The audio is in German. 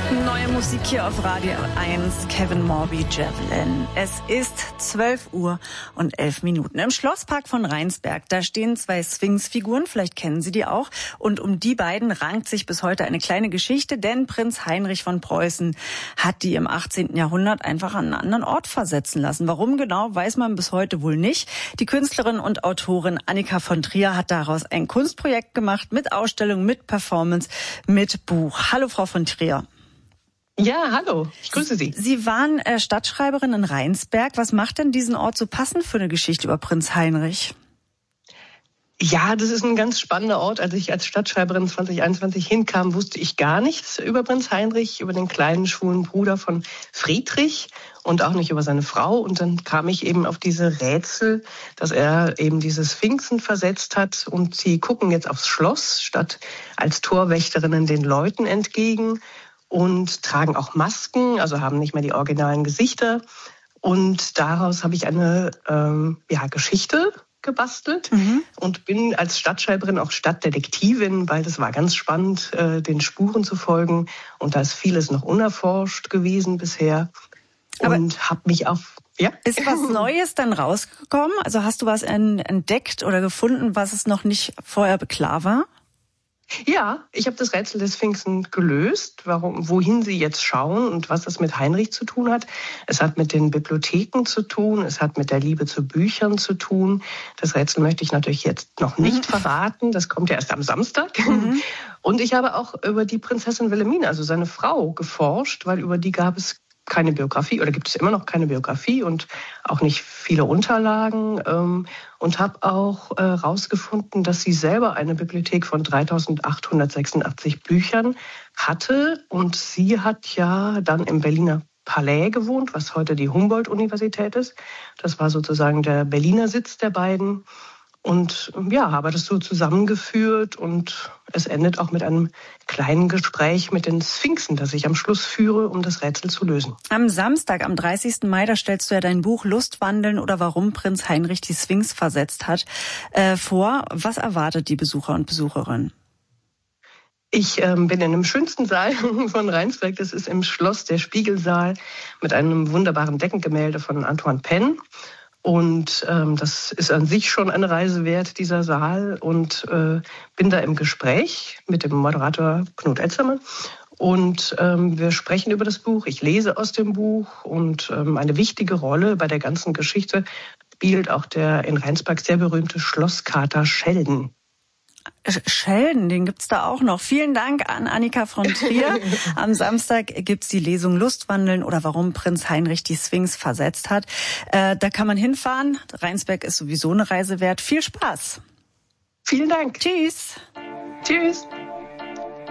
Neue Musik hier auf Radio 1, Kevin Morby, Javelin. Es ist 12 Uhr und 11 Minuten. Im Schlosspark von Rheinsberg, da stehen zwei Sphinx-Figuren, vielleicht kennen Sie die auch. Und um die beiden rankt sich bis heute eine kleine Geschichte, denn Prinz Heinrich von Preußen hat die im 18. Jahrhundert einfach an einen anderen Ort versetzen lassen. Warum genau, weiß man bis heute wohl nicht. Die Künstlerin und Autorin Annika von Trier hat daraus ein Kunstprojekt gemacht mit Ausstellung, mit Performance, mit Buch. Hallo Frau von Trier. Ja, hallo, ich grüße Sie. Sie waren Stadtschreiberin in Rheinsberg. Was macht denn diesen Ort so passend für eine Geschichte über Prinz Heinrich? Ja, das ist ein ganz spannender Ort. Als ich als Stadtschreiberin 2021 hinkam, wusste ich gar nichts über Prinz Heinrich, über den kleinen schwulen Bruder von Friedrich und auch nicht über seine Frau. Und dann kam ich eben auf diese Rätsel, dass er eben diese Sphinxen versetzt hat. Und sie gucken jetzt aufs Schloss, statt als Torwächterinnen den Leuten entgegen. Und tragen auch Masken, also haben nicht mehr die originalen Gesichter. Und daraus habe ich eine Geschichte gebastelt und bin als Stadtschreiberin auch Stadtdetektivin, weil das war ganz spannend, den Spuren zu folgen. Und da ist vieles noch unerforscht gewesen bisher. Und habe mich auf... Ja? Ist was Neues dann rausgekommen? Also hast du was entdeckt oder gefunden, was es noch nicht vorher klar war? Ja, ich habe das Rätsel des Sphinxen gelöst, wohin sie jetzt schauen und was das mit Heinrich zu tun hat. Es hat mit den Bibliotheken zu tun, es hat mit der Liebe zu Büchern zu tun. Das Rätsel möchte ich natürlich jetzt noch nicht verraten, das kommt ja erst am Samstag. Und ich habe auch über die Prinzessin Wilhelmine, also seine Frau, geforscht, weil über die gab es keine Biografie oder gibt es immer noch keine Biografie und auch nicht viele Unterlagen und habe auch rausgefunden, dass sie selber eine Bibliothek von 3.886 Büchern hatte und sie hat ja dann im Berliner Palais gewohnt, was heute die Humboldt-Universität ist. Das war sozusagen der Berliner Sitz der beiden. Und ja, habe das so zusammengeführt und es endet auch mit einem kleinen Gespräch mit den Sphinxen, das ich am Schluss führe, um das Rätsel zu lösen. Am Samstag, am 30. Mai, da stellst du ja dein Buch Lustwandeln oder warum Prinz Heinrich die Sphinx versetzt hat vor. Was erwartet die Besucher und Besucherinnen? Ich bin in dem schönsten Saal von Rheinsberg, das ist im Schloss der Spiegelsaal mit einem wunderbaren Deckengemälde von Antoine Penn. Und das ist an sich schon eine Reise wert, dieser Saal. Und bin da im Gespräch mit dem Moderator Knut Etzermann. Und wir sprechen über das Buch. Ich lese aus dem Buch. Und eine wichtige Rolle bei der ganzen Geschichte spielt auch der in Rheinsberg sehr berühmte Schlosskater Schelden. Schelden, den gibt's da auch noch. Vielen Dank an Annika von Trier. Am Samstag gibt's die Lesung Lustwandeln oder warum Prinz Heinrich die Sphinx versetzt hat. Da kann man hinfahren. Rheinsberg ist sowieso eine Reise wert. Viel Spaß. Vielen Dank. Tschüss. Tschüss.